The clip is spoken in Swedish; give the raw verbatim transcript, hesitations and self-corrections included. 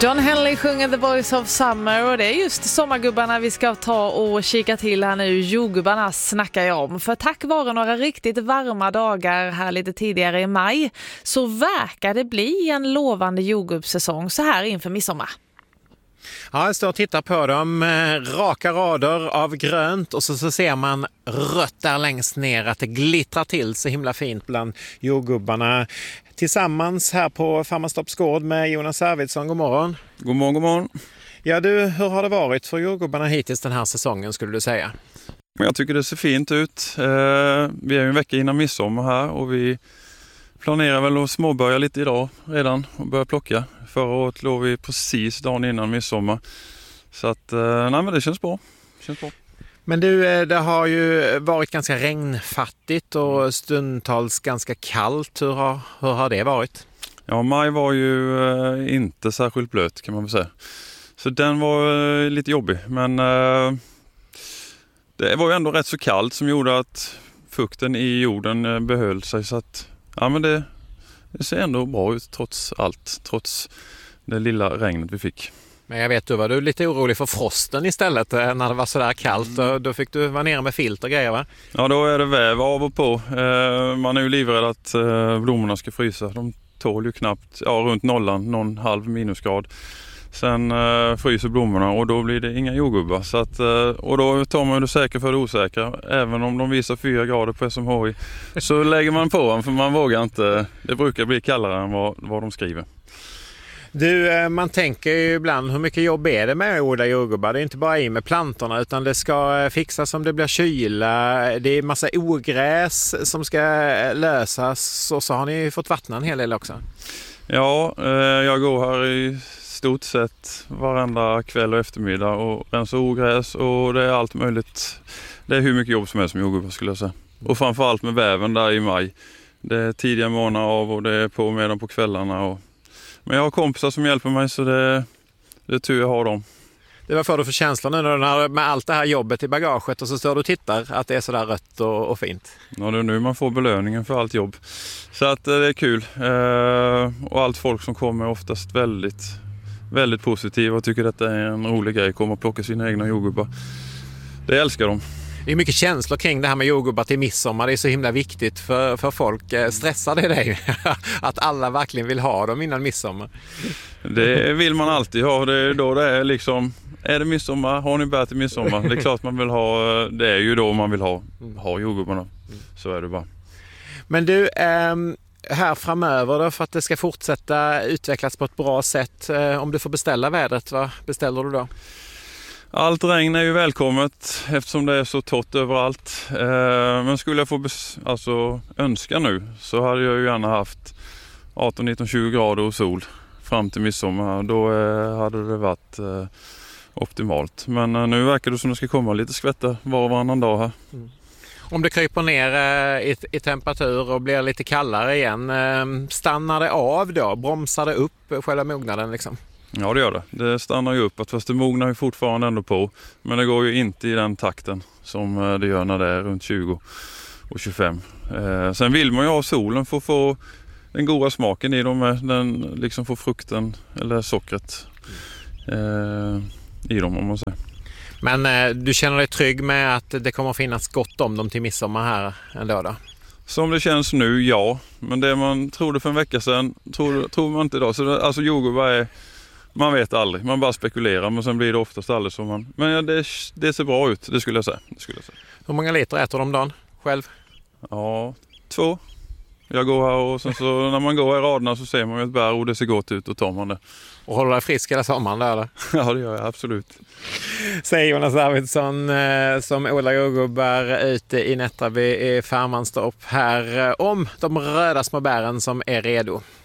John Henley sjunger The Voice of Summer och det är just sommargubbarna vi ska ta och kika till här nu. Jordgubbarna snackar jag om. För tack vare några riktigt varma dagar här lite tidigare i maj så verkar det bli en lovande jordgubbssäsong så här inför midsommar. Ja, jag står och tittar på dem. Raka rader av grönt och så, så ser man rött där längst ner att det glittrar till så himla fint bland jordgubbarna. Tillsammans här på Farmarstorps gård med Jonas Arvidsson. God morgon. God morgon, god morgon. Ja du, hur har det varit för jordgubbarna hittills den här säsongen skulle du säga? Jag tycker det ser fint ut. Vi är ju en vecka innan midsommar här och vi planerar väl att småbörja lite idag redan och börja plocka. Förra året låg vi precis dagen innan midsommar. Så att, nej men det känns bra. Det känns bra. Men du, det har ju varit ganska regnfattigt och stundtals ganska kallt. Hur har, hur har det varit? Ja, maj var ju eh, inte särskilt blöt kan man väl säga. Så den var eh, lite jobbig. Men eh, det var ju ändå rätt så kallt som gjorde att fukten i jorden eh, behöll sig. Så att, ja men det, det ser ändå bra ut trots allt. Trots det lilla regnet vi fick. Men jag vet, du var du lite orolig för frosten istället när det var sådär kallt. Mm. Då fick du vara nere med filt och grejer va? Ja, då är det väv av och på. Eh, man är ju livrädd att eh, blommorna ska frysa. De tål ju knappt, ja runt nollan, någon halv minusgrad. Sen eh, fryser blommorna och då blir det inga jordgubbar. Så att, eh, och då tar man ju det säkra för det osäkra. Även om de visar fyra grader på S M H I så lägger man på dem för man vågar inte. Det brukar bli kallare än vad, vad de skriver. Du, man tänker ju ibland hur mycket jobb är det med att odla jordgubbar. Det är inte bara i med plantorna utan det ska fixas om det blir kyla. Det är massa ogräs som ska lösas och så har ni fått vattna en hel del också. Ja, jag går här i stort sett varenda kväll och eftermiddag och rensar ogräs och det är allt möjligt. Det är hur mycket jobb som helst med jordgubbar skulle jag säga. Och framförallt med väven där i maj. Det är tidiga månader av och det är på med dem på kvällarna och men jag har kompisar som hjälper mig så det, det är tur jag har dem. Det var för du för känslan nu när, med allt det här jobbet i bagaget och så står du och tittar att det är sådär rött och, och fint. Ja, det är nu man får belöningen för allt jobb. Så att det är kul. Eh, och allt folk som kommer är oftast väldigt, väldigt positiva och tycker att det är en rolig grej att komma och plocka sina egna jordgubbar. Det älskar de. Det är mycket känslor kring det här med jordgubbar till midsommar. Det är så himla viktigt för, för folk. Stressar det dig? Att alla verkligen vill ha dem innan midsommar. Det vill man alltid ha. Det är då det är liksom, är det midsommar? Har ni bär till midsommar? Det är klart man vill ha, det är ju då man vill ha, ha jordgubbarna. Så är det bara. Men du, här framöver då, för att det ska fortsätta utvecklas på ett bra sätt. Om du får beställa vädret, vad beställer du då? Allt regn är ju välkommet eftersom det är så torrt överallt. Eh, men skulle jag få bes- alltså, önska nu så hade jag ju gärna haft arton, nitton, tjugo grader och sol fram till midsommar. Då eh, hade det varit eh, optimalt. Men eh, nu verkar det som det ska komma lite skvätter var och varannan dag här. Mm. Om det kryper ner eh, i, i temperatur och blir lite kallare igen, eh, stannar det av då? Bromsar det upp själva mognaden liksom? Ja, det gör det. Det stannar ju upp, fast det mognar ju fortfarande ändå på. Men det går ju inte i den takten som det gör när det är runt tjugo och tjugofem. Eh, sen vill man ju ha solen för att få den goda smaken i dem. Den liksom får frukten eller sockret eh, i dem om man säger. Men eh, du känner dig trygg med att det kommer att finnas gott om dem till midsommar här ändå då? Som det känns nu, ja. Men det man trodde för en vecka sedan tror, tror man inte idag. Så det, alltså jordgubbar är... Man vet aldrig, man bara spekulerar men sen blir det oftast aldrig som man... Men ja, det, det ser bra ut, det skulle jag säga. Det skulle jag säga. Hur många liter äter de om dagen själv? Ja, två. Jag går här och sen så när man går i raderna så ser man ju ett bär och det ser gott ut och tar man det. Och håller dig frisk hela sommaren där eller? Ja, det gör jag absolut. Säger Jonas Arvidsson eh, som odlar jordgubbar ute i Nättraby i Farmarstorp här eh, om de röda små bären som är redo.